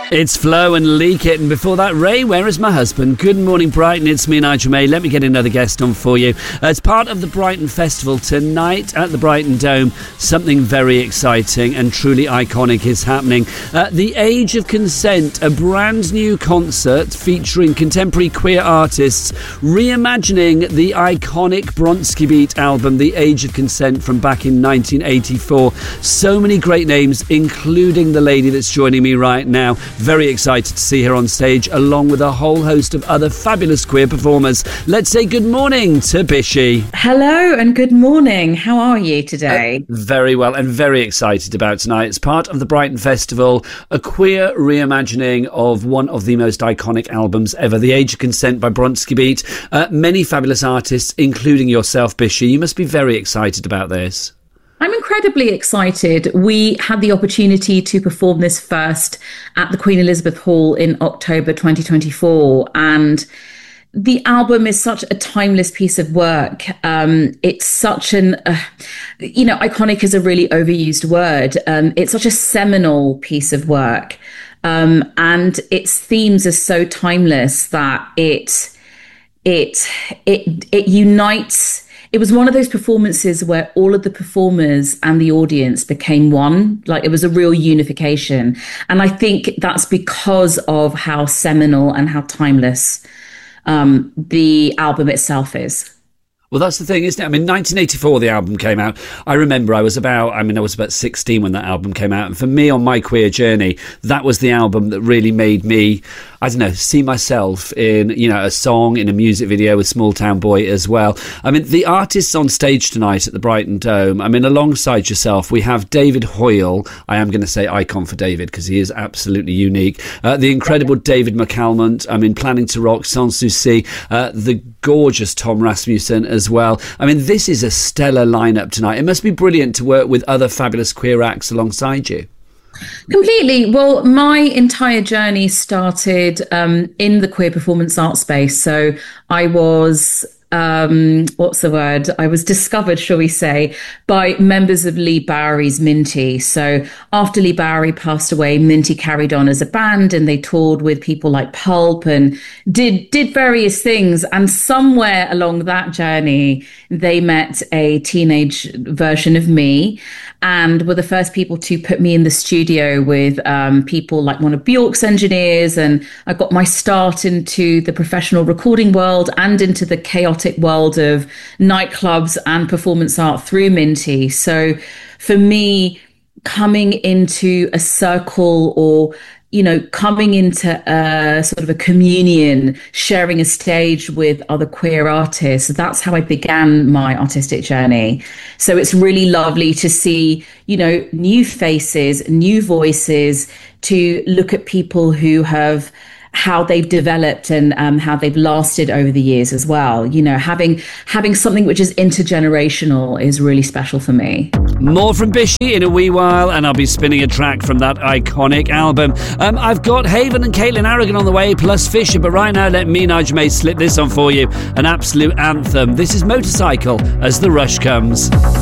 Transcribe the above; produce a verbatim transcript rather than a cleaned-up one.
It's Flo and Leak It, and before that, Ray, Where Is My Husband? Good morning, Brighton. It's me, Nigel May. Let me get another guest on for you. As part of the Brighton Festival tonight at the Brighton Dome, something very exciting and truly iconic is happening. Uh, the Age of Consent, a brand new concert featuring contemporary queer artists reimagining the iconic Bronski Beat album, The Age of Consent, from back in nineteen eighty-four. So many great names, including the lady that's joining me right now. Very excited to see her on stage, along with a whole host of other fabulous queer performers. Let's say good morning to Bishi. Hello and good morning. How are you today? Uh, very well, and very excited about tonight. It's part of the Brighton Festival, a queer reimagining of one of the most iconic albums ever, The Age of Consent by Bronski Beat. Uh, many fabulous artists, including yourself, Bishi. You must be very excited about this. I'm incredibly excited. We had the opportunity to perform this first at the Queen Elizabeth Hall in October twenty twenty-four, and the album is such a timeless piece of work. Um, it's such an, uh, you know, iconic is a really overused word. Um, it's such a seminal piece of work, um, and its themes are so timeless that it it it it unites. It was one of those performances where all of the performers and the audience became one. Like, it was a real unification. And I think that's because of how seminal and how timeless um, the album itself is. Well, that's the thing, isn't it? I mean, nineteen eighty-four, the album came out. I remember I was about, I mean, I was about sixteen when that album came out. And for me, on my queer journey, that was the album that really made me, I don't know, see myself in, you know, a song, in a music video with Small Town Boy as well. I mean, the artists on stage tonight at the Brighton Dome, I mean, alongside yourself, we have David Hoyle. I am going to say icon for David because he is absolutely unique. Uh, the incredible David McCalmont, I mean, Planning to Rock, Sans Souci, uh, the gorgeous Tom Rasmussen as well. I mean, this is a stellar lineup tonight. It must be brilliant to work with other fabulous queer acts alongside you. Completely. Well, my entire journey started um, in the queer performance art space. So I was, um, what's the word? I was discovered, shall we say, by members of Lee Bowery's Minty. So after Lee Bowery passed away, Minty carried on as a band, and they toured with people like Pulp and did did various things. And somewhere along that journey, they met a teenage version of me, and were the first people to put me in the studio with um, people like one of Bjork's engineers. And I got my start into the professional recording world and into the chaotic world of nightclubs and performance art through Minty. So for me, coming into a circle, or you know, coming into a sort of a communion, sharing a stage with other queer artists, that's how I began my artistic journey. So it's really lovely to see, you know, new faces, new voices, to look at people who have, how they've developed and um, how they've lasted over the years as well. You know, having having something which is intergenerational is really special for me. More from Bishi in a wee while, and I'll be spinning a track from that iconic album. Um, I've got Haven and Caitlin Arrogant on the way, plus Fisher, but right now let me, Nigel May, slip this on for you. An absolute anthem. This is Motorcycle as the rush comes.